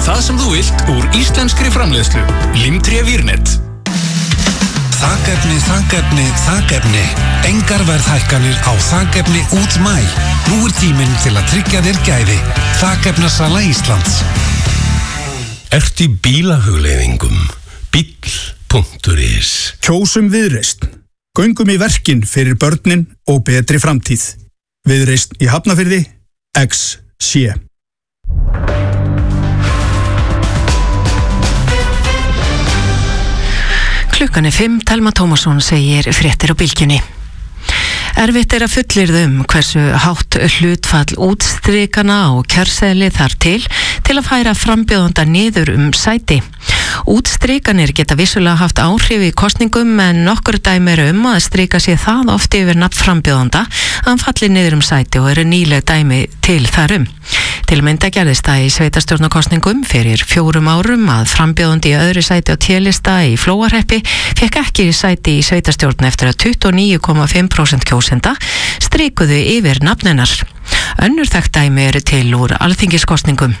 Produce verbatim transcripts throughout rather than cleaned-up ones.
það sem þú vilt úr íslenskri framleiðslu. Limtré Vírnet. Þakefni, þakefni, þakefni. Engar verðhækkanir á þakefni út mæ. Nú er tíminn til að tryggja þér gæði. Þakefnasala Íslands. Ertu í bílahugleiðingum? Bíll punktur is. Kjósum Viðreisn. Göngum í verkin fyrir börnin og betri framtíð. Viðreisn í Hafnarfirði, X C. Klukkan er fimm, Telma Tómasson segir fréttir á Bylgjunni. Erfitt er að fullyrða um hversu hátt hlutfall útstrikana og kjörseðli þar til til að færa frambjóðanda niður um sæti. Útstrikanir geta vissulega haft áhrif í kosningum en nokkur dæmi eru um að strika sér það oft yfir nafn frambjóðanda að hann falli niður um sæti og eru nýleg dæmi til þarum. Til mynda gerðist það í sveitarstjórnarkosningum fyrir fjórum árum að frambjóðandi í öðru sæti á T-lista í Flóahreppi fékk ekki sæti í sveitarstjórn eftir að tuttugu og níu komma fimm prósent kjósenda strikuðu yfir nafnennar. Önnur þekkt dæmi eru til úr alþingiskosningum.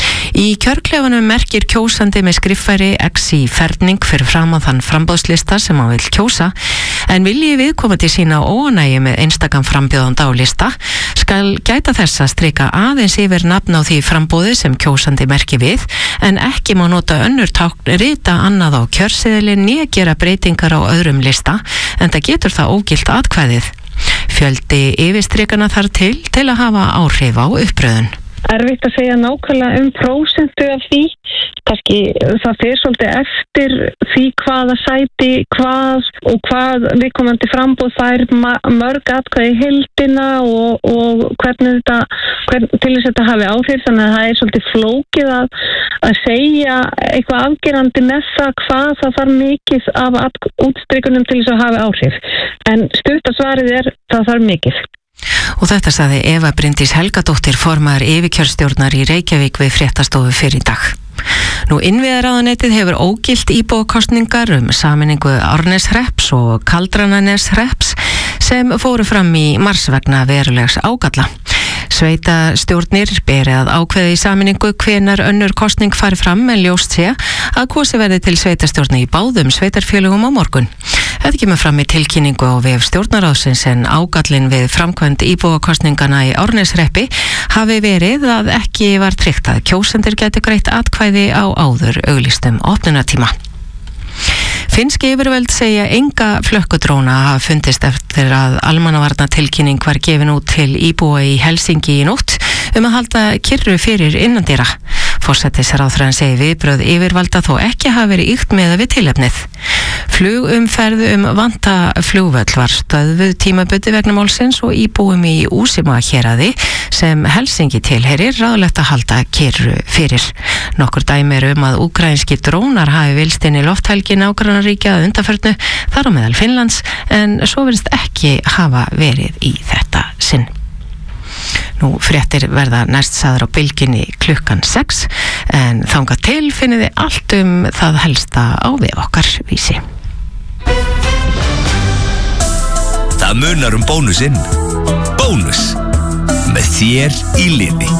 Í kjörklefanum merkir kjósandi með skriffæri X í ferning fyrir fram á þann framboðslista sem hann vill kjósa, en vilji viðkomandi sína óánægju með einstakan frambjóðanda á lista skal gæta þess að strika aðeins yfir nafn á því framboði sem kjósandi merki við, en ekki má nota önnur tákn rita annað á kjörseðli né gera breytingar á öðrum lista, en það getur það ógilt atkvæðið. Fjöldi yfirstrikana þar til til að hafa áhrif á uppröðun. Erfitt að segja nákvæmlega um prósentu af því. Kannski það fer svolítið eftir því hvaða sæti, hvað og hvað viðkomandi framboð fær mörg atkvæði í heildina og, og hvernig þetta, hvern, til þess að þetta hafi áhrif. Þannig að það er svolítið flókið að, að segja eitthvað afgerandi með það hvað það þarf mikið af útstrikunum til þess að hafi áhrif. En stuttasvarið er það þarf mikið. Og þetta sagði Eva Bryndís Helgadóttir, formaður yfirkjörstjórnar í Reykjavík við fréttastofu fyrr í dag. Nú innviðaráðuneytið hefur ógilt íbúakosningar um sameiningu Árneshrepps og Kaldrananeshrepps sem fóru fram í mars vegna verulegs ágalla. Sveitastjórnir beri að ákveða í sameiningu hvenær önnur kosning fari fram en ljóst sé að kosið verði til sveitastjórni í báðum sveitarfélögum á morgun. Þetta kemur fram í tilkynningu á vef stjórnarráðsins en ágallin við framkvæmd íbúakosningana í Árneshreppi hafi verið að ekki var tryggt að kjósendur gætu greitt atkvæði á áður auglýstum opnunartíma. Finnski yfirvöld segja enga flökkudróna hafa fundist eftir að almannavarna tilkynning var gefin út til íbúa í Helsingi í nótt um að halda kyrru fyrir innandyra. Forsætisráðherrann segir viðbrögð yfirvalda þó ekki hafa verið ýkt með við tilefnið. Flugumferð um Vanta flugvöll var stöðvuð tímabundið vegna málsins og íbúum í Úsima héraði sem Helsingi tilheyrir ráðlegt að halda kyrru fyrir. Nokkur dæmi eru um að úkraínski drónar hafi vilst inn í lofthelgi nágrannaríkja að undanförnu, þar á meðal Finnlands, en svo virðist ekki hafa verið í þetta sinn. Nú fréttir verða næst sagðar á Bylgjunni klukkan sex, en þangað til finnið þið allt um það helsta á vef okkar Vísi. Það munar um bónusinn. Bónus með þér í liði.